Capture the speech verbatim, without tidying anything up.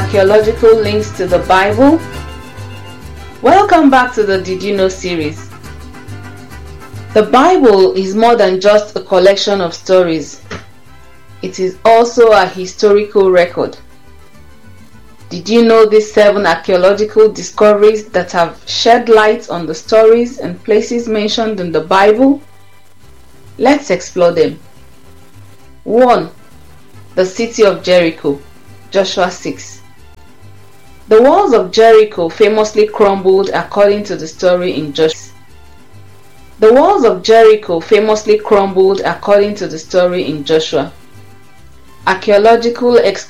archaeological links to the Bible? Welcome back to the Did You Know series. The Bible is more than just a collection of stories. It is also a historical record. Did you know these seven archaeological discoveries that have shed light on the stories and places mentioned in the Bible? Let's explore them. one. The city of Jericho, Joshua six. The walls of Jericho famously crumbled according to the story in Joshua. The walls of Jericho famously crumbled according to the story in Joshua. Archaeological excavations